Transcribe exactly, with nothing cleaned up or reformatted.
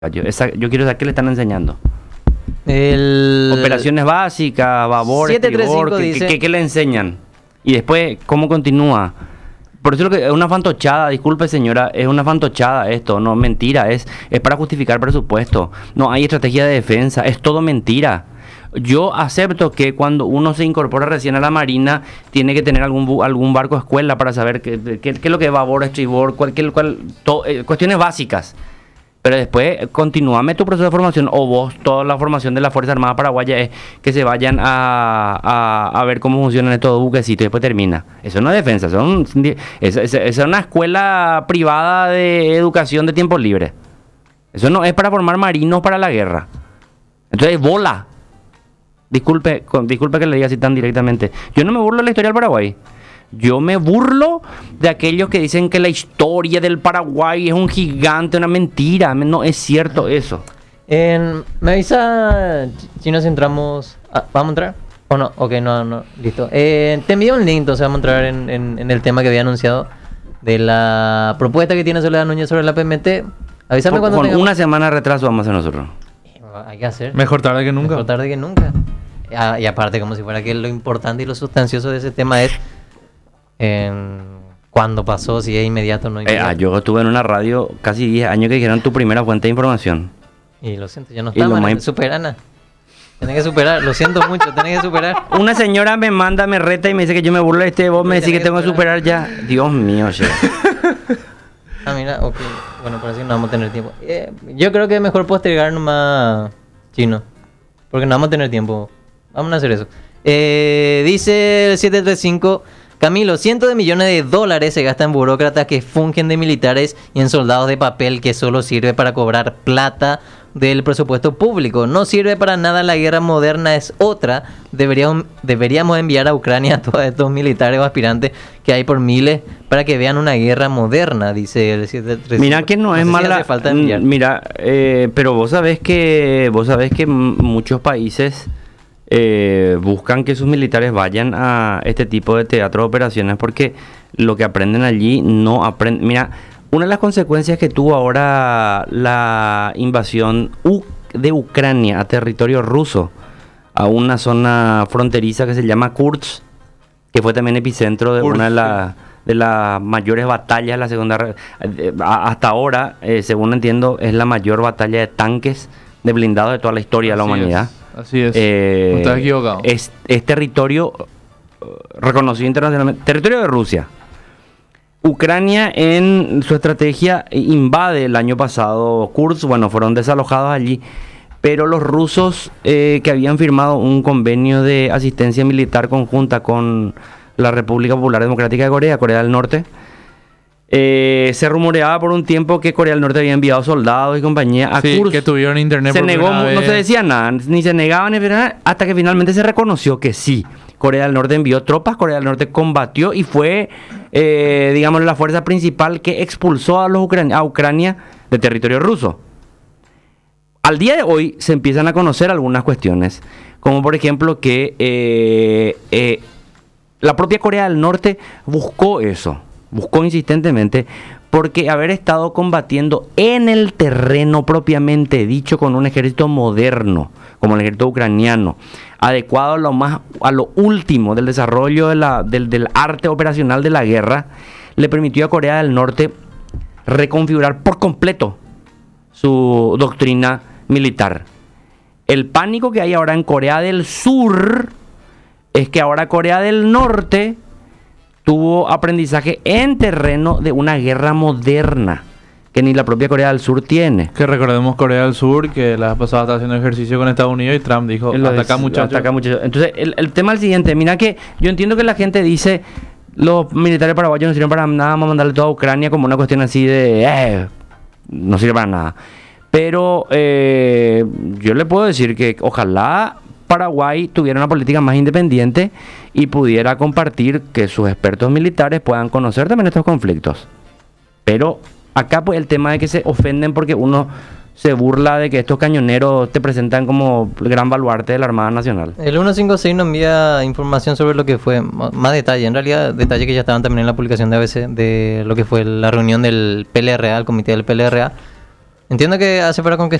Yo, esa, yo quiero saber qué le están enseñando. El... Operaciones básicas, babor, siete tres cinco estribor, ¿qué, dice... qué, qué le enseñan? Y después, ¿cómo continúa? Por eso lo que es una fantochada, disculpe señora, es una fantochada esto, no, mentira, es, es para justificar presupuesto. No hay estrategia de defensa, es todo mentira. Yo acepto que cuando uno se incorpora recién a la Marina, tiene que tener algún bu- algún barco escuela para saber qué, qué, qué es lo que es babor, estribor, cual, qué- cual- to- eh, cuestiones básicas. Pero después, eh, continúame tu proceso de formación, o vos, toda la formación de la Fuerza Armada Paraguaya es que se vayan a, a, a ver cómo funcionan estos buquecitos y después termina. Eso no es defensa, son, es, es, es una escuela privada de educación de tiempo libre. Eso no es para formar marinos para la guerra. Entonces, bola. Disculpe, con- disculpe que le diga así tan directamente. Yo no me burlo de la historia del Paraguay. Yo me burlo de aquellos que dicen que la historia del Paraguay es un gigante, una mentira. No es cierto eso. En- me avisa si nos entramos... ah, ¿vamos a entrar? ¿O no? Ok, no, no, listo. Eh, te envío un link, entonces vamos a entrar en, en- en el tema que había anunciado de la propuesta que tiene Soledad Núñez sobre la P M T. Avísame Con, cuando con tengamos... una semana de retraso vamos a hacer nosotros. Hay que hacer. Mejor tarde que nunca. Mejor tarde que nunca. Ah, y aparte, como si fuera que lo importante y lo sustancioso de ese tema es en cuándo pasó, si es inmediato o no Eh, inmediato. ah, yo estuve en una radio casi diez años que dijeron tu primera fuente de información. Y lo siento, ya no Y está, lo man, más- superana. Tenés que superar, lo siento mucho, tenés que superar. Una señora me manda, me reta y me dice que yo me burlo de este, vos me Tenés decís que que tengo que superar. superar ya. Dios mío, che. Ah, mira, ok. Bueno, por así no vamos a tener tiempo. Eh, yo creo que es mejor postergar nomás chino. Porque no vamos a tener tiempo. Vamos a hacer eso. Eh, dice el siete tres cinco. Camilo, cientos de millones de dólares se gastan en burócratas que fungen de militares y en soldados de papel que solo sirve para cobrar plata del presupuesto público. No sirve para nada, la guerra moderna es otra. Deberíamos, deberíamos enviar a Ucrania a todos estos militares o aspirantes que hay por miles para que vean una guerra moderna, dice el siete tres cinco. Mira que no, es sé si mala. hace falta enviar. mm, Mira, eh, pero vos sabés que vos sabés que m- muchos países eh, buscan que sus militares vayan a este tipo de teatro de operaciones porque lo que aprenden allí no aprenden. Mira, una de las consecuencias que tuvo ahora la invasión u- de Ucrania a territorio ruso, a una zona fronteriza que se llama Kursk, que fue también epicentro de Kursk, una de las de las mayores batallas de la segunda Re- eh, a- hasta ahora, eh, según entiendo, es la mayor batalla de tanques de blindados de toda la historia de la Así humanidad. es, así es. Eh, No estás equivocado. Es, es territorio eh, reconocido internacionalmente, territorio de Rusia. Ucrania en su estrategia invade el año pasado Kursk, bueno, fueron desalojados allí, pero los rusos eh, que habían firmado un convenio de asistencia militar conjunta con la República Popular Democrática de Corea, Corea del Norte, eh, se rumoreaba por un tiempo que Corea del Norte había enviado soldados y compañía a Sí, Kursk. que tuvieron internet Se por negó, primera no vez. se decía nada, ni se negaban ni nada, hasta que finalmente se reconoció que sí. Corea del Norte envió tropas, Corea del Norte combatió y fue, eh, digamos, la fuerza principal que expulsó a, los ucran- a Ucrania de territorio ruso. Al día de hoy se empiezan a conocer algunas cuestiones, como por ejemplo que eh, eh, la propia Corea del Norte buscó eso, buscó insistentemente, porque haber estado combatiendo en el terreno propiamente dicho con un ejército moderno, como el ejército ucraniano, adecuado a lo más a lo último del desarrollo de la, del, del arte operacional de la guerra, le permitió a Corea del Norte reconfigurar por completo su doctrina militar. El pánico que hay ahora en Corea del Sur es que ahora Corea del Norte tuvo aprendizaje en terreno de una guerra moderna que ni la propia Corea del Sur tiene. Que recordemos Corea del Sur, que la vez pasada estaba haciendo ejercicio con Estados Unidos y Trump dijo, Él lo ataca dice, muchachos. ataca muchachos. Entonces, el, el tema es el siguiente. Mira que yo entiendo que la gente dice, los militares paraguayos no sirven para nada, vamos a mandarle todo a Ucrania como una cuestión así de, eh, no sirve para nada. Pero eh, yo le puedo decir que ojalá Paraguay tuviera una política más independiente y pudiera compartir, que sus expertos militares puedan conocer también estos conflictos. Pero acá pues el tema de que se ofenden porque uno se burla de que estos cañoneros te presentan como el gran baluarte de la Armada Nacional. El ciento cincuenta y seis nos envía información sobre lo que fue, m- más detalle, en realidad detalles que ya estaban también en la publicación de A B C, de lo que fue la reunión del P L R A, el comité del P L R A, Entiendo que hace para conquistar